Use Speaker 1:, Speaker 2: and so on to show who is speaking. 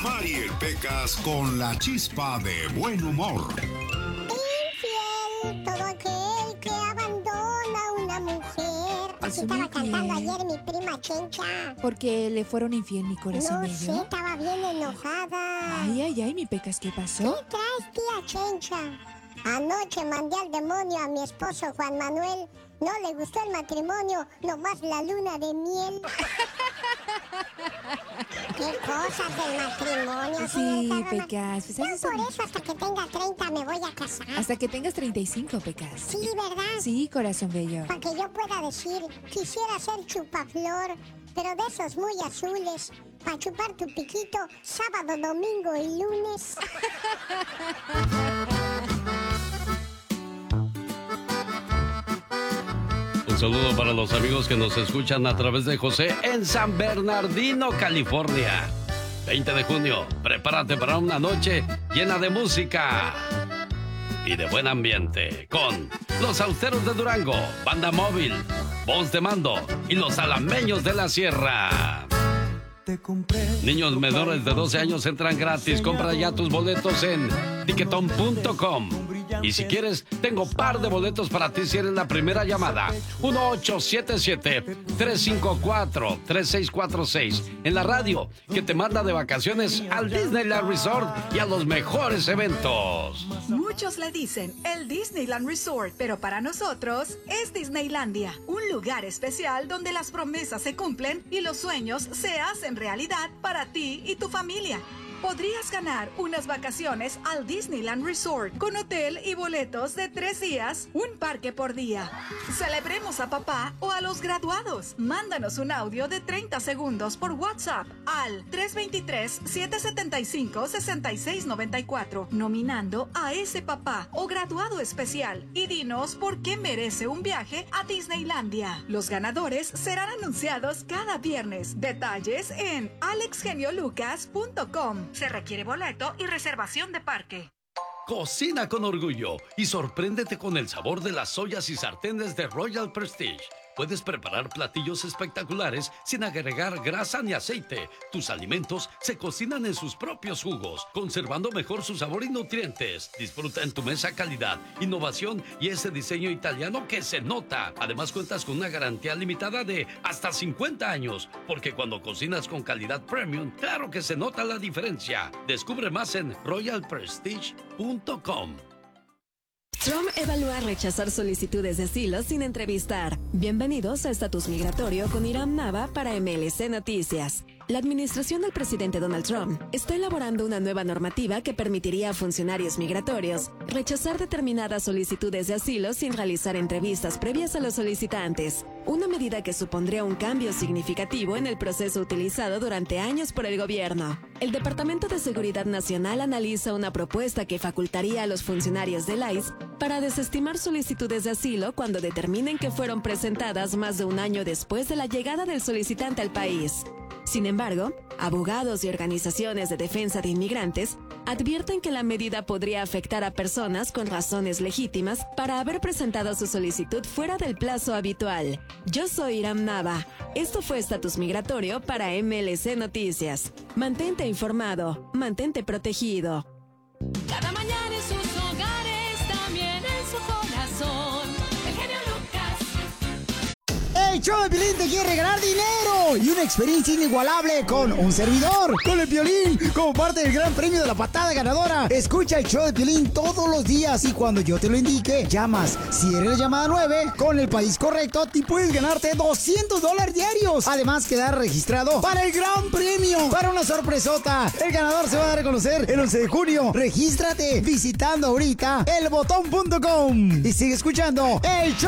Speaker 1: Mariel Pecas con la chispa de buen humor.
Speaker 2: Infiel todo aquel que abandona a una mujer. Así estaba cantando ayer mi prima Chencha.
Speaker 3: ¿Por qué le fueron infiel, mi corazón
Speaker 2: No
Speaker 3: bello?
Speaker 2: sé, estaba bien enojada.
Speaker 3: Ay, mi Pecas, ¿qué pasó?
Speaker 2: ¿Qué traes, tía Chencha? Anoche mandé al demonio a mi esposo Juan Manuel. No le gustó el matrimonio, nomás la luna de miel. ¿Qué cosas del matrimonio,
Speaker 3: Sí,
Speaker 2: señorita Roma?
Speaker 3: Pecas. Pues
Speaker 2: No,
Speaker 3: esas
Speaker 2: por
Speaker 3: son-
Speaker 2: eso hasta que tenga 30 me voy a casar.
Speaker 3: Hasta que tengas 35, Pecas.
Speaker 2: Sí, ¿verdad?
Speaker 3: Sí, corazón bello.
Speaker 2: Para que yo pueda decir, quisiera ser chupaflor, pero de esos muy azules, para chupar tu piquito sábado, domingo y lunes.
Speaker 4: Un saludo para los amigos que nos escuchan a través de José en San Bernardino, California. 20 de junio, prepárate para una noche llena de música y de buen ambiente con Los Austeros de Durango, Banda Móvil, Voz de Mando y Los Alameños de la Sierra. Niños menores de 12 años entran gratis. Compra ya tus boletos en Tiquetón.com. Y si quieres, tengo par de boletos para ti si eres la primera llamada. 1877-354-3646. En la radio, que te manda de vacaciones al Disneyland Resort y a los mejores eventos.
Speaker 5: Muchos le dicen el Disneyland Resort, pero para nosotros es Disneylandia, un lugar especial donde las promesas se cumplen y los sueños se hacen realidad para ti y tu familia. Podrías ganar unas vacaciones al Disneyland Resort con hotel y boletos de 3 días, un parque por día. Celebremos a papá o a los graduados. Mándanos un audio de 30 segundos por WhatsApp al 323-775-6694, nominando a ese papá o graduado especial y dinos por qué merece un viaje a Disneylandia. Los ganadores serán anunciados cada viernes. Detalles en alexgeniolucas.com. Se requiere boleto y reservación de parque.
Speaker 4: Cocina con orgullo y sorpréndete con el sabor de las ollas y sartenes de Royal Prestige. Puedes preparar platillos espectaculares sin agregar grasa ni aceite. Tus alimentos se cocinan en sus propios jugos, conservando mejor su sabor y nutrientes. Disfruta en tu mesa calidad, innovación y ese diseño italiano que se nota. Además, cuentas con una garantía limitada de hasta 50 años, porque cuando cocinas con calidad premium, claro que se nota la diferencia. Descubre más en royalprestige.com.
Speaker 6: Trump evalúa rechazar solicitudes de asilo sin entrevistar. Bienvenidos a Estatus Migratorio con Iram Nava para MLC Noticias. La administración del presidente Donald Trump está elaborando una nueva normativa que permitiría a funcionarios migratorios rechazar determinadas solicitudes de asilo sin realizar entrevistas previas a los solicitantes. Una medida que supondría un cambio significativo en el proceso utilizado durante años por el gobierno. El Departamento de Seguridad Nacional analiza una propuesta que facultaría a los funcionarios del ICE para desestimar solicitudes de asilo cuando determinen que fueron presentadas más de un año después de la llegada del solicitante al país. Sin embargo, abogados y organizaciones de defensa de inmigrantes advierten que la medida podría afectar a personas con razones legítimas para haber presentado su solicitud fuera del plazo habitual. Yo soy Iram Nava. Esto fue Estatus Migratorio para MLC Noticias. Mantente informado, mantente protegido.
Speaker 7: Cada mañana en sus hogares, también en su corazón. El genio Lucas.
Speaker 8: El show de Piolín te quiere regalar dinero y una experiencia inigualable con un servidor, con el Piolín, como parte del gran premio de la patada ganadora. Escucha el show de Piolín todos los días y cuando yo te lo indique, llamas. Si eres la llamada 9, con el país correcto, te puedes ganarte $200 diarios. Además, quedar registrado para el gran premio, para una sorpresota. El ganador se va a dar a conocer el 11 de junio. Regístrate visitando ahorita elbotón.com y sigue escuchando el show